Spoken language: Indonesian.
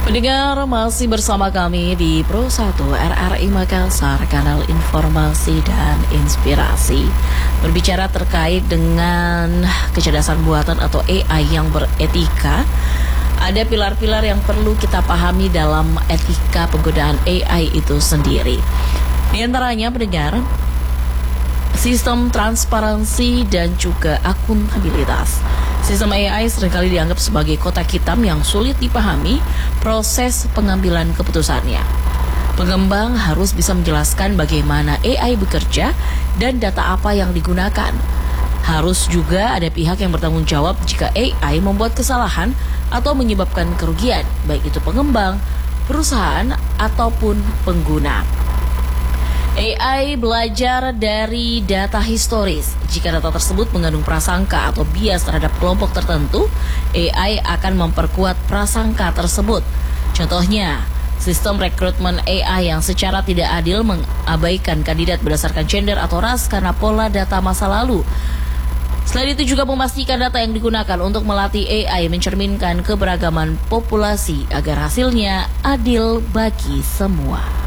Pendengar masih bersama kami di Pro 1 RRI Makassar, kanal informasi dan inspirasi. Berbicara terkait dengan kecerdasan buatan atau AI yang beretika, ada pilar-pilar yang perlu kita pahami dalam etika penggunaan AI itu sendiri. Di antaranya, pendengar, sistem transparansi dan juga akuntabilitas. Sistem AI seringkali dianggap sebagai kotak hitam yang sulit dipahami proses pengambilan keputusannya. Pengembang harus bisa menjelaskan bagaimana AI bekerja dan data apa yang digunakan. Harus juga ada pihak yang bertanggung jawab jika AI membuat kesalahan atau menyebabkan kerugian, baik itu pengembang, perusahaan, ataupun pengguna. AI belajar dari data historis. Jika data tersebut mengandung prasangka atau bias terhadap kelompok tertentu, AI akan memperkuat prasangka tersebut. Contohnya, sistem rekrutmen AI yang secara tidak adil mengabaikan kandidat berdasarkan gender atau ras karena pola data masa lalu. Selain itu juga memastikan data yang digunakan untuk melatih AI mencerminkan keberagaman populasi agar hasilnya adil bagi semua.